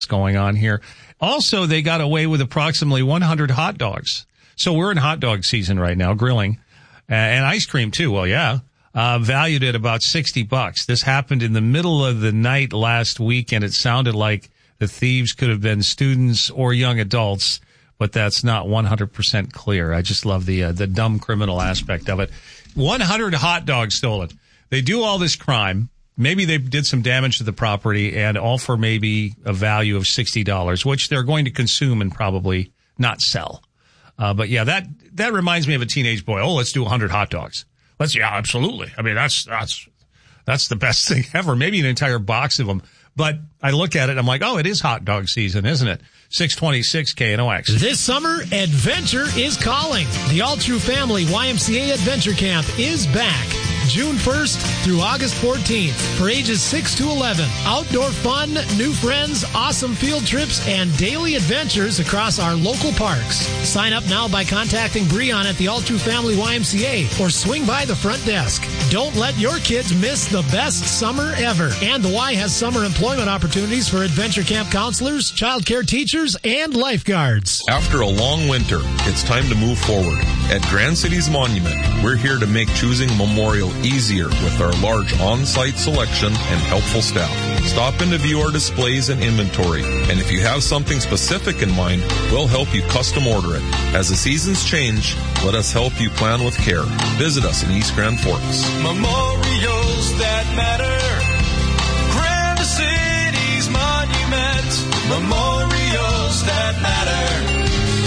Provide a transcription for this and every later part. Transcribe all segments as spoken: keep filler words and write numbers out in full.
going on here. Also, they got away with approximately one hundred hot dogs. So we're in hot dog season right now, grilling, uh, and ice cream too. Well, yeah, uh, valued at about sixty bucks. This happened in the middle of the night last week, and it sounded like the thieves could have been students or young adults, but that's not one hundred percent clear. I just love the uh, the dumb criminal aspect of it. one hundred hot dogs stolen. They do all this crime. Maybe they did some damage to the property, and all for maybe a value of sixty dollars, which they're going to consume and probably not sell. Uh, but yeah, that, that reminds me of a teenage boy. Oh, let's do one hundred hot dogs. Let's, yeah, absolutely. I mean, that's, that's, that's the best thing ever. Maybe an entire box of them. But I look at it, I'm like, oh, it is hot dog season, isn't it? six twenty-six K N O X. This summer, adventure is calling. The All True Family Y M C A Adventure Camp is back. June first through August fourteenth for ages six to eleven. Outdoor fun, new friends, awesome field trips, and daily adventures across our local parks. Sign up now by contacting Breon at the All True Family Y M C A or swing by the front desk. Don't let your kids miss the best summer ever. And the Y has summer employment opportunities for adventure camp counselors, child care teachers, and lifeguards. After a long winter, it's time to move forward. At Grand Cities Monument, we're here to make choosing Memorial easier with our large on-site selection and helpful staff. Stop in to view our displays and inventory, and if you have something specific in mind, we'll help you custom order it. As the seasons change, let us help you plan with care. Visit us in East Grand Forks. Memorials that matter. Grand Cities Monument. Memorials that matter.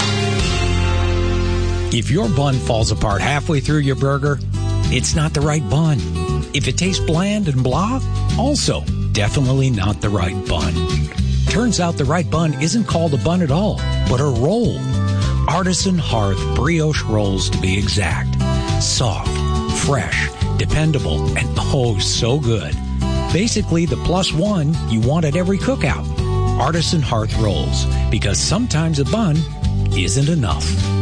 If your bun falls apart halfway through your burger, it's not the right bun. If it tastes bland and blah, also definitely not the right bun. Turns out the right bun isn't called a bun at all, but a roll. Artisan Hearth brioche rolls, to be exact. Soft, fresh, dependable, and oh, so good. Basically the plus one you want at every cookout. Artisan Hearth rolls, because sometimes a bun isn't enough.